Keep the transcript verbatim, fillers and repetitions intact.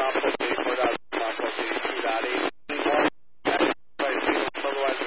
Papa P, four thousand Papa P, two dot eight, one, otherwise